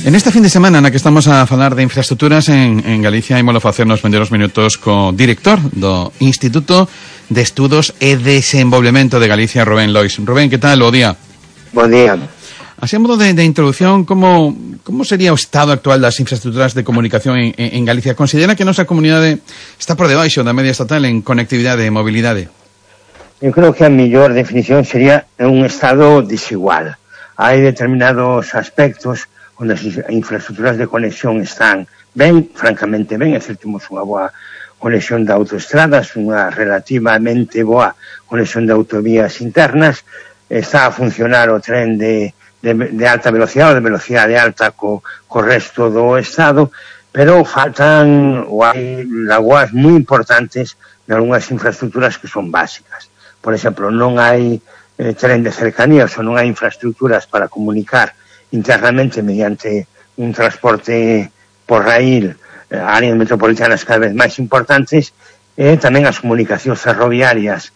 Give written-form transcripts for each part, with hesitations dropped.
En esta fin de semana na que estamos a falar de infraestructuras en Galicia, ímolo facer nos vendeiros minutos co director do Instituto de Estudos e Desenvolvemento de Galicia, Rubén Lois. Rubén, que tal? Bo día. Bo día. Así, a modo de introducción, como sería o estado actual das infraestructuras de comunicación en Galicia? Considera que a nosa comunidade está por debaixo da media estatal en conectividade e mobilidade? Eu creo que a mellor definición sería un estado desigual. Hai determinados aspectos onde as infraestructuras de conexión están ben, francamente ben, é certo, temos unha boa conexión de autoestradas, unha relativamente boa conexión de autovías internas, está a funcionar o tren de alta velocidade ou de velocidade alta co resto do estado, pero faltan ou hai lagoas moi importantes en algunhas infraestructuras que son básicas. Por exemplo, non hai tren de cercanías ou non hai infraestructuras para comunicar internamente mediante un transporte por raíl, áreas metropolitanas cada vez máis importantes, e tamén as comunicacións ferroviarias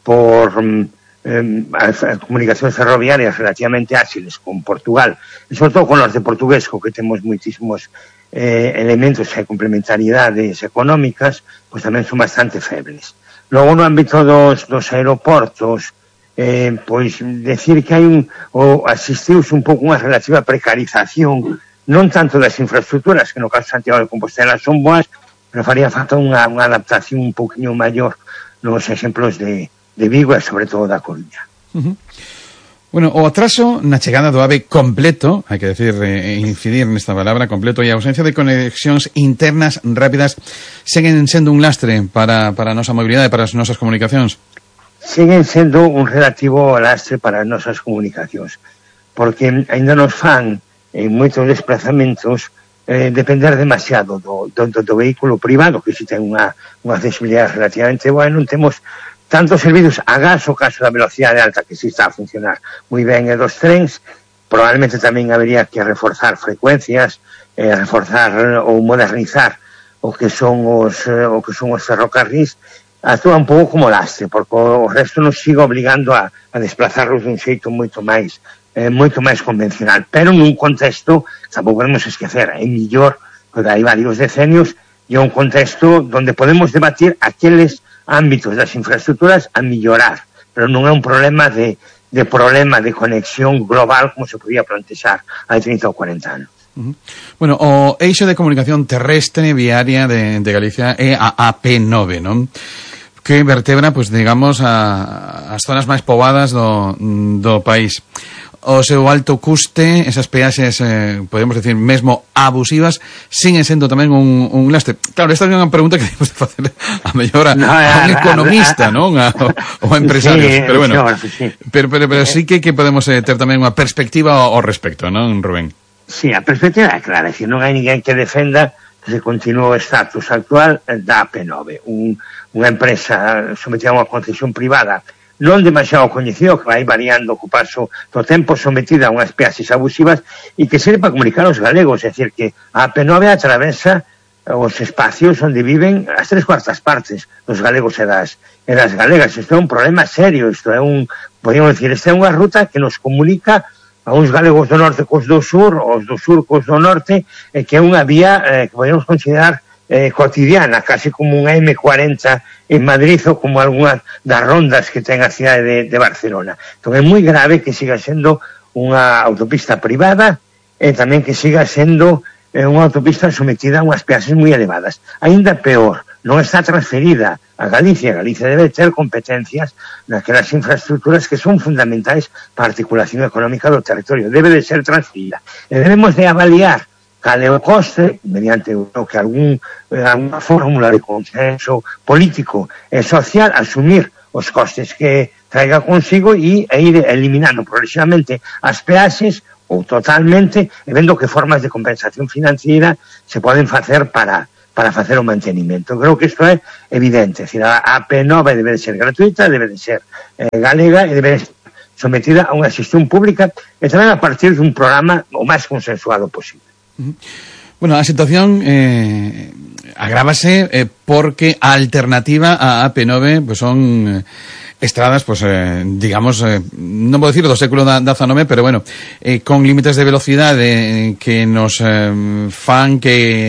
as comunicacións ferroviarias relativamente áxiles con Portugal, e sobre todo con os de portugués, co que temos moitísimos elementos e complementariedades económicas, pois tamén son bastante febles. Logo, no ámbito dos aeroportos, pois decir que hai asistiuse un pouco unha relativa precarización, non tanto das infraestructuras, que no caso de Santiago de Compostela son boas, pero faría falta unha adaptación un pouquinho maior nos exemplos de Vigo e sobre todo da Coruña. Bueno, o atraso na chegada do AVE completo, hai que decir, incidir nesta palabra, completo, e a ausencia de conexións internas rápidas seguen sendo un lastre para a nosa mobilidade, para as nosas comunicacións? Siguen sendo un relativo lastre para as nosas comunicacións, porque ainda nos fan en moitos desplazamentos depender demasiado do vehículo privado, que si ten unha accesibilidade relativamente boa, e non temos tantos servicios a gas o caso da velocidade alta, que si está a funcionar moi ben, e dos trens. Probablemente tamén habería que reforzar frecuencias, reforzar ou modernizar o que son os ferrocarrís. Actúa un pouco como lastre, porque o resto nos sigue obligando a desplazarlos dun xeito moito máis convencional, pero nun contexto, tampouco podemos esquecer, é millor, porque hai varios decenios, e é un contexto onde podemos debatir aqueles ámbitos das infraestructuras a millorar, pero non é un problema de conexión global como se podía plantexar hai 30 ou 40 anos. Bueno, o eixo de comunicación terrestre viaria de Galicia é a AP9, non? Que vertebra, pues, digamos, as zonas máis poboadas do país. O seu alto custe, esas peaxes, podemos decir, mesmo abusivas, siguen sendo tamén un lastre. Claro, esta é unha pregunta que debemos de facer a mellor a un economista, non? Ou a empresarios. Sí, pero bueno, sí. Pero sí que podemos ter tamén unha perspectiva ao respecto, non, Rubén? Sí, a perspectiva é clara, que non hai ninguén que defenda que se continúe o status actual da AP9, unha empresa sometida a unha concesión privada non demasiado coñecido, que vai variando co paso do tempo, sometida a unhas peaxes abusivas e que serve para comunicar aos galegos, é dicir, que a AP9 atravesa os espacios onde viven as 3/4 partes dos galegos e das galegas. Isto é un problema serio, podemos decir, esta é unha ruta que nos comunica a uns galegos do norte cos do sur, os do sur cos do norte, e que é unha vía que podemos considerar cotidiana, casi como unha M40 en Madrid ou como algunhas das rondas que ten a cidade de Barcelona. Entón é moi grave que siga sendo unha autopista privada e tamén que siga sendo unha autopista sometida a unhas peaxes moi elevadas. Ainda peor, non está transferida a Galicia. Galicia debe ter competencias naquelas infraestructuras que son fundamentais para a articulación económica do territorio. Debe de ser transferida. E debemos de avaliar cal é o coste, mediante alguna fórmula de consenso político e social, asumir os costes que traiga consigo e ir eliminando progresivamente as peaxes ou totalmente, e vendo que formas de compensación financiera se poden facer para facer o mantenimento. Creo que isto é evidente, é dicir, a AP9 debe de ser gratuita, debe de ser galega e debe de ser sometida a unha xestión pública e tamén a partir dun programa o máis consensuado posible. Bueno, a situación agrávase porque a alternativa a AP9 pues son estradas, pues, digamos, non vou dicir do século XIX, pero bueno, con límites de velocidade que nos fan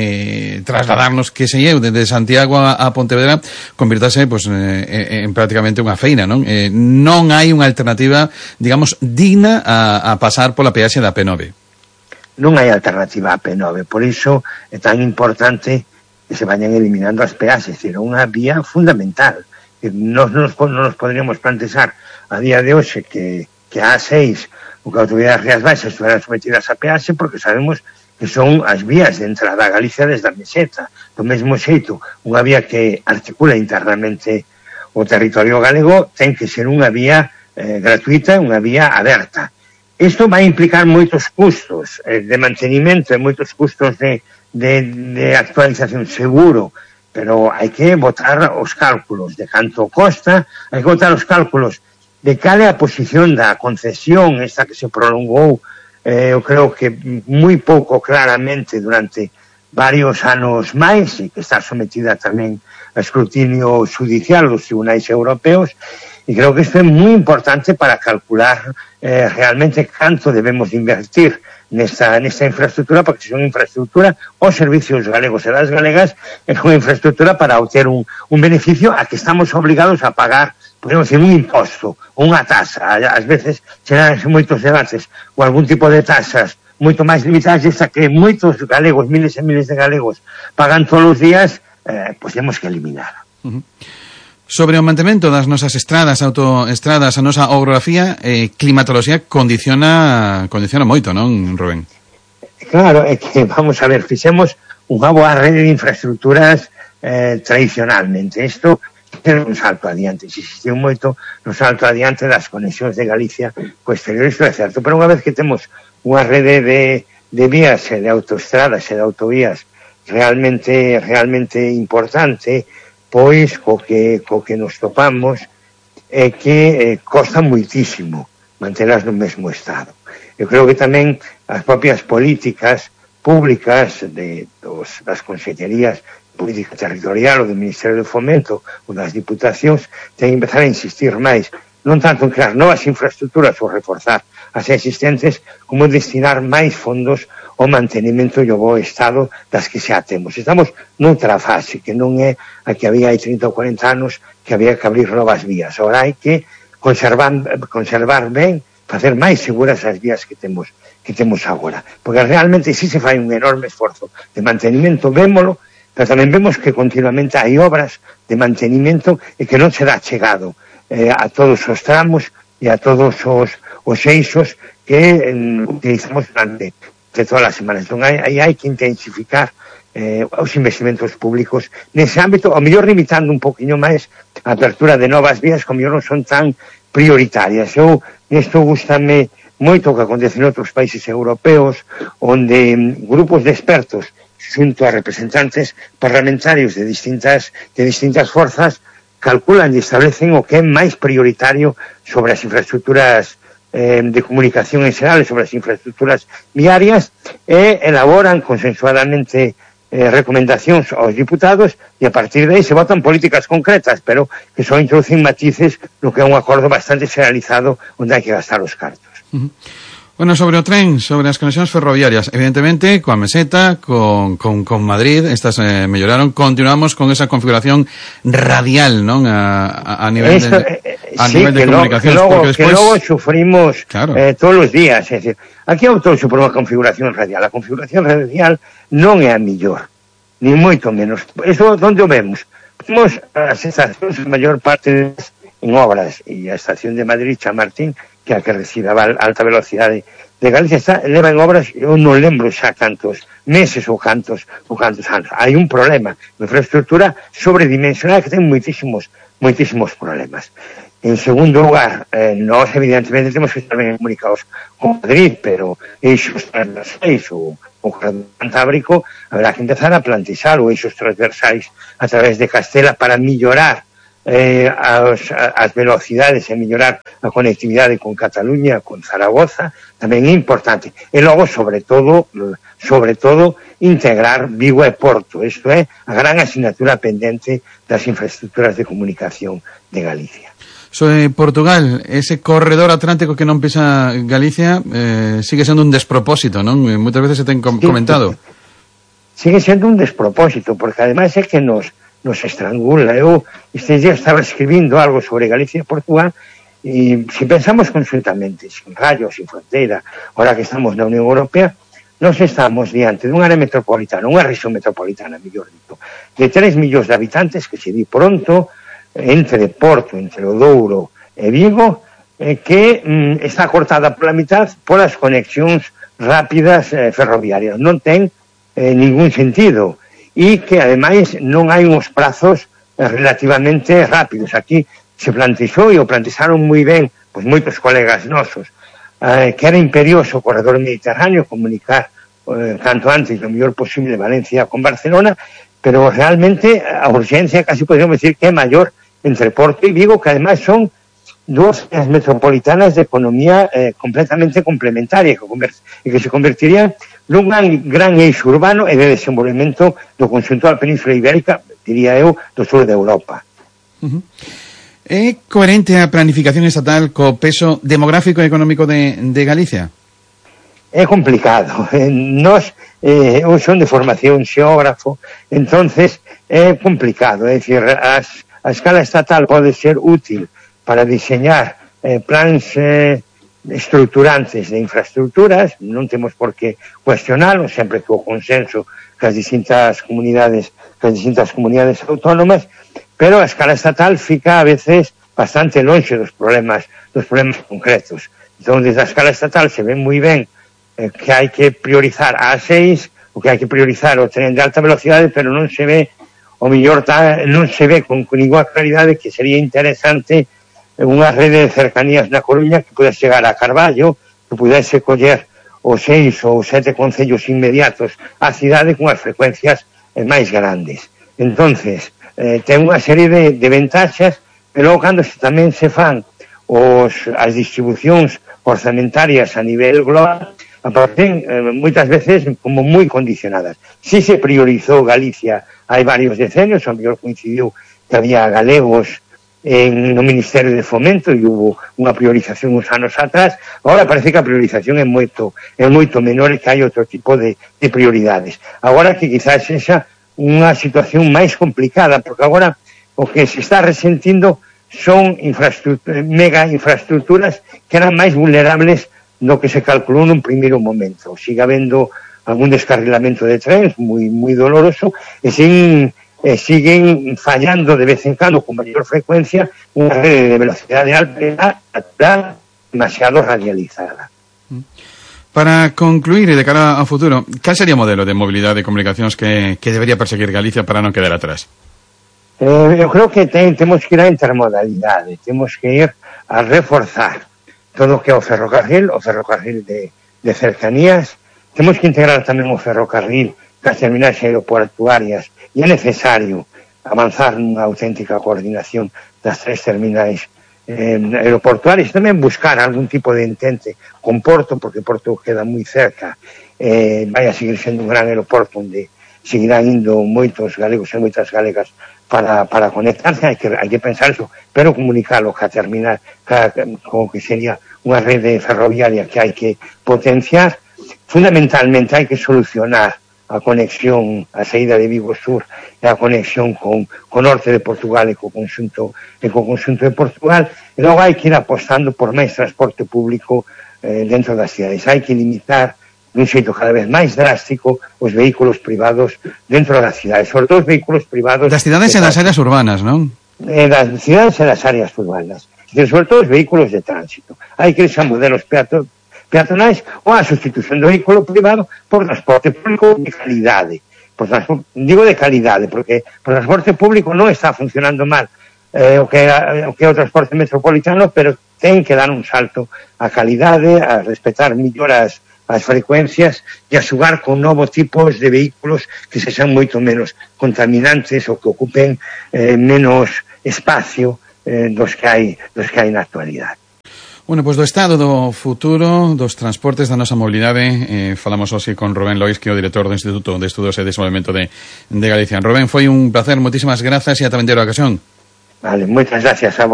que trasladarnos, que se eu, desde Santiago a Pontevedra, convirtase, pues, en prácticamente unha feina, non? Non hai unha alternativa, digamos, digna a pasar pola peaxe da P9. Non hai alternativa a P9, por iso é tan importante que se vayan eliminando as peaxes, é dicir, unha vía fundamental. Non nos poderíamos plantear a día de hoxe que a A6 ou que a autoridade das Rías Baixas estuveran sometidas a peaxe, porque sabemos que son as vías de entrada a Galicia desde a meseta. Do mesmo xeito, unha vía que articula internamente o territorio galego ten que ser unha vía gratuita, unha vía aberta. Isto vai implicar moitos custos de mantenimento e moitos custos de actualización, seguro, pero hai que botar os cálculos de canto costa, hai que botar os cálculos de cal é a posición da concesión, esta que se prolongou, eu creo que moi pouco claramente durante varios anos máis, e que está sometida tamén a escrutinio judicial dos tribunais europeos, e creo que isto é moi importante para calcular realmente canto debemos invertir nesta infraestructura, porque se son infraestructura, os servicios galegos e das galegas é unha infraestructura para obter un beneficio a que estamos obligados a pagar, podemos decir, un imposto, unha tasa. Ás veces serán moitos debates ou algún tipo de tasas moito máis limitadas, esta que moitos galegos, miles e miles de galegos, pagan todos os días, pois temos que eliminar. Sobre o mantemento das nosas estradas, autoestradas, a nosa orografía, climatoloxía condiciona moito, non, Rubén? Claro, é que, vamos a ver, fixemos unha boa rede de infraestructuras tradicionalmente. Isto é un salto adiante, se existiu moito un salto adiante das conexións de Galicia co exterior, isto é certo, pero unha vez que temos unha rede de vías e de autoestradas e de autovías realmente importante, pois co que nos topamos é que costa muitísimo mantelas no mesmo estado. Eu creo que tamén as propias políticas públicas das consellerías de política territorial ou do Ministerio de Fomento ou das diputacións ten que empezar a insistir máis, non tanto en crear novas infraestructuras ou reforzar as existentes, como destinar máis fondos ao mantenimento e ao bo estado das que xa temos. Estamos noutra fase, que non é a que había hai 30 ou 40 anos, que había que abrir novas vías. Agora hai que conservar ben, facer máis seguras as vías que temos agora. Porque realmente si se fai un enorme esforzo de mantenimento, vémolo, pero tamén vemos que continuamente hai obras de mantenimento e que non se dá chegado a todos os tramos e a todos os eixos que utilizamos durante todas as semanas. Entón, hai que intensificar os investimentos públicos nese ámbito, ao mellor limitando un poquinho máis a apertura de novas vías que ao mellor non son tan prioritarias. Isto gustame moito o que acontece en outros países europeos, onde grupos de expertos xunto a representantes parlamentarios de distintas forzas calculan e establecen o que é máis prioritario sobre as infraestructuras de comunicación en xeral, sobre as infraestructuras viarias, e elaboran consensuadamente recomendacións aos diputados, e a partir de aí se votan políticas concretas, pero que só introducen matices no que é un acordo bastante generalizado onde hai que gastar os cartos. Bueno, sobre o tren, sobre as conexións ferroviarias, evidentemente, coa meseta, con Madrid, estas melloraron, continuamos con esa configuración radial, non? A nivel de comunicacións, porque despois... Que logo sufrimos todos os días, é dicir, aquí autor por unha configuración radial. A configuración radial non é a mellor, ni moito menos. Isto onde o vemos? Vemos as estacións, a maior parte en obras, e a estación de Madrid, Chamartín, que a que recibe a alta velocidade de Galicia, leva en obras, eu non lembro xa cantos meses ou cantos anos. Hai un problema, unha infraestructura sobredimensionada que ten moitísimos problemas. En segundo lugar, nós evidentemente temos que estar ben comunicados con Madrid, pero eixos transversais ou Cantábrico, haberá que empezar a plantexar os eixos transversais a través de Castela para millorar as velocidades e mellorar a conectividade con Cataluña, con Zaragoza, tamén é importante. E logo, sobre todo, integrar Vigo e Porto. Isto é a gran asignatura pendente das infraestructuras de comunicación de Galicia. Sobre Portugal, ese corredor atlántico que non pisa Galicia sigue sendo un despropósito, non? Moitas veces se ten comentado. Sigue sendo un despropósito, porque ademais é que nos estrangula. Eu este día estaba escribindo algo sobre Galicia e Portugal, e se pensamos conjuntamente, sin rayos, sin fronteira, ahora que estamos na Unión Europea, nos estamos diante dunha área metropolitana, unha rexión metropolitana, mellor dito, de 3 millóns de habitantes, que se di pronto, entre Porto, entre o Douro e Vigo, que está cortada pola mitad polas conexións rápidas ferroviarias. Non ten ningún sentido, e que ademais non hai uns prazos relativamente rápidos. Aquí se plantexou, e o plantexaron moi ben pois moitos colegas nosos, que era imperioso o corredor mediterráneo, comunicar canto antes o mellor posible Valencia con Barcelona, pero realmente a urgencia casi podríamos decir que é maior entre Porto e Vigo, que ademais son dos metropolitanas de economía completamente complementaria, e que se convertirían nun gran eixo urbano e de desenvolvemento do conxunto da Península Ibérica, diría eu, do sur de Europa. É coherente a planificación estatal co peso demográfico e económico de Galicia? É complicado. Eu son de formación xeógrafo, entonces é complicado. É dicir, a escala estatal pode ser útil para diseñar plans estruturantes de infraestructuras, non temos por que cuestionarlo, sempre que o consenso que as distintas comunidades autónomas, pero a escala estatal fica a veces bastante longe dos problemas concretos. Entón, desde a escala estatal se ve moi ben que hai que priorizar a A6, o que hai que priorizar o tren de alta velocidade, pero non se ve, o mellor non se ve con ninguna claridade que sería interesante unha rede de cercanías na Coruña que pudese chegar a Carballo, que pudese coller os 6 ou 7 concellos inmediatos á cidade con as frecuencias máis grandes. Entonces, ten unha serie de ventaxas, pero cando tamén se fan as distribucións orzamentarias a nivel global, aparecen moitas veces como moi condicionadas. Si se priorizou Galicia hai varios decenios, o mellor coincidiu que había galegos no Ministerio de Fomento e hubo unha priorización uns anos atrás. Agora parece que a priorización é moito menor e que hai outro tipo de prioridades. Agora que quizás sexa unha situación máis complicada, porque agora o que se está resentindo son mega infraestructuras que eran máis vulnerables do que se calculou nun primeiro momento. Sigue habendo algún descarrilamento de trens moi doloroso e siguen fallando de vez en cando con mayor frecuencia unha rede de velocidade alta demasiado radializada. Para concluir e de cara ao futuro, cal sería o modelo de mobilidade e comunicacións que debería perseguir Galicia para non quedar atrás? Eu creo que temos que ir á intermodalidade, temos que ir a reforzar todo o que é o ferrocarril de cercanías, temos que integrar tamén o ferrocarril cas terminais aeroportuarias, e é necesario avanzar nunha auténtica coordinación das 3 terminais aeroportuarias, tamén buscar algún tipo de entente con Porto, porque Porto queda moi cerca, vai a seguir sendo un gran aeroporto onde seguirán indo moitos galegos e moitas galegas para conectarse. Hai que pensar eso, pero comunicalo ca terminal, como que sería unha rede ferroviaria que hai que potenciar. Fundamentalmente hai que solucionar a conexión, a saída de Vigo Sur e a conexión con norte de Portugal e co conxunto de Portugal, e logo hai que ir apostando por máis transporte público dentro das cidades. Hai que limitar dun xeito cada vez máis drástico os vehículos privados dentro das cidades, sobre todo os vehículos privados das cidades e das áreas urbanas, non? Das cidades e das áreas urbanas, sobre todo os vehículos de tránsito. Hai que ir a modelos peatonais ou a sustitución do vehículo privado por transporte público de calidade. Digo de calidade porque o transporte público non está funcionando mal o que é o transporte metropolitano, pero ten que dar un salto a calidade, a respetar mellor as frecuencias e a xugar con novos tipos de vehículos que sexan moito menos contaminantes ou que ocupen menos espacio dos que hai na actualidade. Bueno, pois do estado do futuro dos transportes da nosa mobilidade falamos hoxe con Rubén Lois, que é o director do Instituto de Estudos e Desenvolvemento de Galicia. Rubén, foi un placer, moitísimas grazas e ata vendeiro a ocasión. Vale, moitas gracias a vos.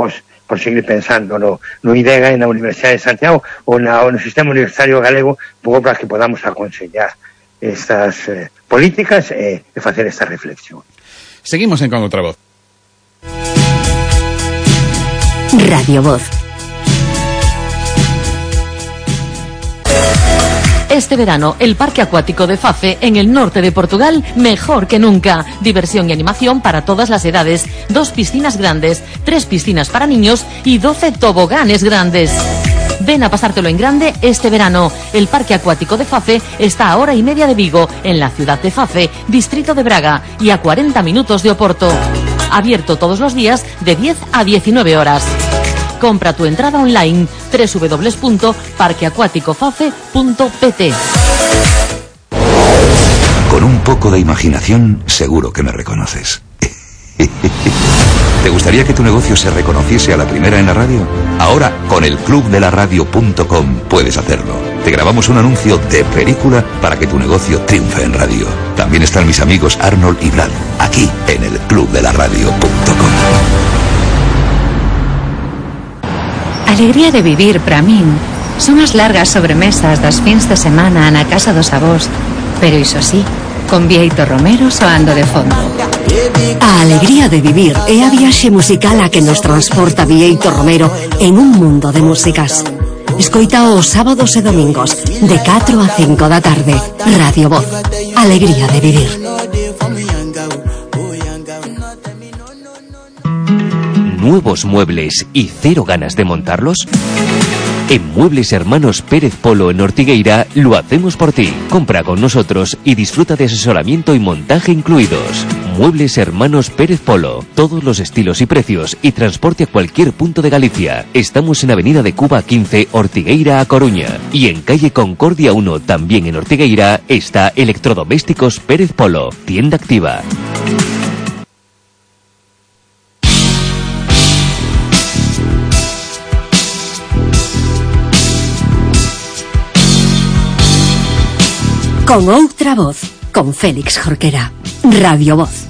por seguir pensando no IDEGA e na Universidade de Santiago ou no sistema universitario galego, pouco para que podamos aconsellar estas políticas e facer esta reflexión. Seguimos en Con Outra Voz. Radio Voz. Este verano, el Parque Acuático de Fafe, en el norte de Portugal, mejor que nunca. Diversión y animación para todas las edades. 2 piscinas grandes, 3 piscinas para niños y 12 toboganes grandes. Ven a pasártelo en grande este verano. El Parque Acuático de Fafe está a 1 hora y media de Vigo, en la ciudad de Fafe, distrito de Braga, y a 40 minutos de Oporto. Abierto todos los días de 10 a 19 horas. Compra tu entrada online www.parqueacuaticofafe.pt. Con un poco de imaginación, seguro que me reconoces. ¿Te gustaría que tu negocio se reconociese a la primera en la radio? Ahora, con el clubdelaradio.com puedes hacerlo. Te grabamos un anuncio de película para que tu negocio triunfe en radio. También están mis amigos Arnold y Brad, aquí en el clubdelaradio.com. Alegría de vivir para min son as largas sobremesas das fins de semana na casa dos avós, pero iso sí, con Bieito Romero soando de fondo. A alegría de vivir é a viaxe musical a que nos transporta Bieito Romero en un mundo de músicas. Escoita os sábados e domingos de 4 a 5 da tarde. Radio Voz. Alegría de vivir. ¿Nuevos muebles y cero ganas de montarlos? En Muebles Hermanos Pérez Polo en Ortigueira lo hacemos por ti. Compra con nosotros y disfruta de asesoramiento y montaje incluidos. Muebles Hermanos Pérez Polo. Todos los estilos y precios y transporte a cualquier punto de Galicia. Estamos en Avenida de Cuba 15, Ortigueira a Coruña. Y en calle Concordia 1, también en Ortigueira, está Electrodomésticos Pérez Polo. Tienda activa. Con Outra Voz, con Félix Jorquera. Radio Voz.